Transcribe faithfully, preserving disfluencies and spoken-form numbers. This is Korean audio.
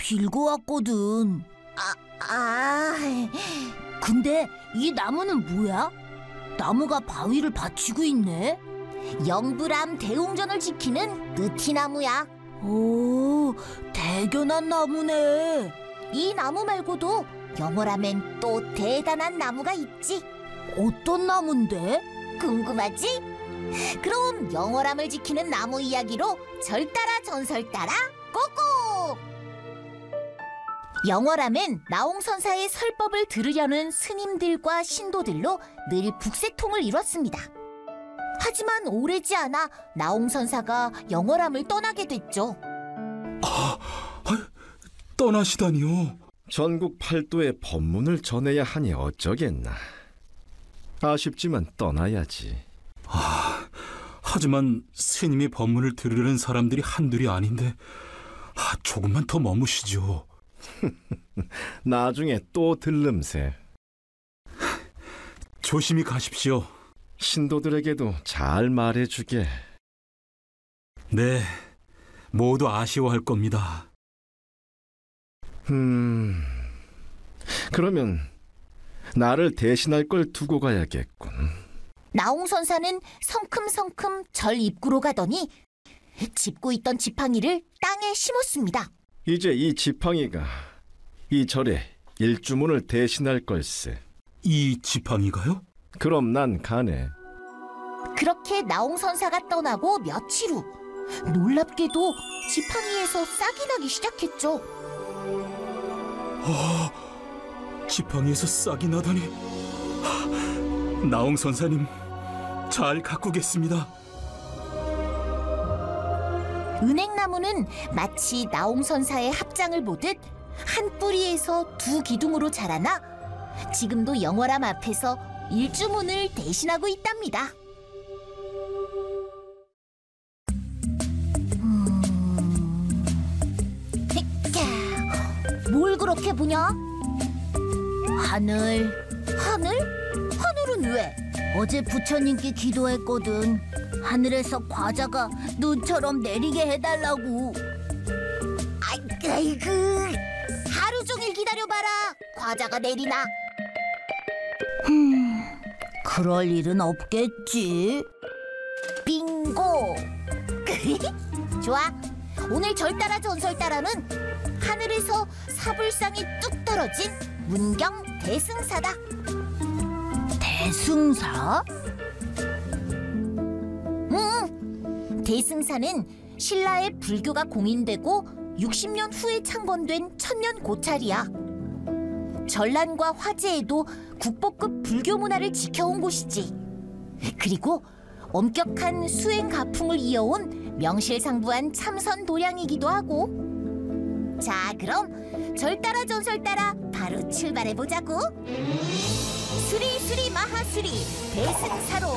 빌고 왔거든. 아, 아... 근데 이 나무는 뭐야? 나무가 바위를 받치고 있네. 영불암 대웅전을 지키는 느티나무야. 오, 대견한 나무네. 이 나무 말고도 영월암엔 또 대단한 나무가 있지. 어떤 나무인데? 궁금하지? 그럼 영월암을 지키는 나무 이야기로 절 따라 전설 따라 고고! 영월암은 나홍선사의 설법을 들으려는 스님들과 신도들로 늘 북새통을 이뤘습니다. 하지만 오래지 않아 나홍선사가 영월암을 떠나게 됐죠. 아, 아, 떠나시다니요? 전국 팔도에 법문을 전해야 하니 어쩌겠나. 아쉽지만 떠나야지. 아, 하지만 스님이 법문을 들으려는 사람들이 한둘이 아닌데 아, 조금만 더 머무시죠. 나중에 또 들름세. 조심히 가십시오. 신도들에게도 잘 말해주게. 네, 모두 아쉬워할 겁니다. 음... 그러면 나를 대신할 걸 두고 가야겠군. 나홍선사는 성큼성큼 절 입구로 가더니 짚고 있던 지팡이를 땅에 심었습니다. 이제 이 지팡이가 이 절에 일주문을 대신할 걸세. 이 지팡이가요? 그럼 난 가네. 그렇게 나홍선사가 떠나고 며칠 후 놀랍게도 지팡이에서 싹이 나기 시작했죠. 아, 지팡이에서 싹이 나다니. 하, 나홍선사님, 잘 가꾸겠습니다. 은행나무는 마치 나홍선사의 합장을 보듯 한 뿌리에서 두 기둥으로 자라나 지금도 영월암 앞에서 일주문을 대신하고 있답니다. 음... 뭘 그렇게 보냐? 하늘. 하늘? 하늘은 왜? 어제 부처님께 기도했거든. 하늘에서 과자가 눈처럼 내리게 해달라고. 아이고, 하루 종일 기다려봐라. 과자가 내리나. 흠, 그럴 일은 없겠지. 빙고. 좋아. 오늘 절 따라 전설 따라는 하늘에서 사불상이 뚝 떨어진 문경 대승사다. 대승사? 응. 대승사는 신라의 불교가 공인되고 육십 년 후에 창건된 천년 고찰이야. 전란과 화재에도 국보급 불교 문화를 지켜온 곳이지. 그리고 엄격한 수행 가풍을 이어온 명실상부한 참선 도량이기도 하고. 자, 그럼 절 따라 전설 따라 바로 출발해보자고. 수리 수리 마하수리 대승사로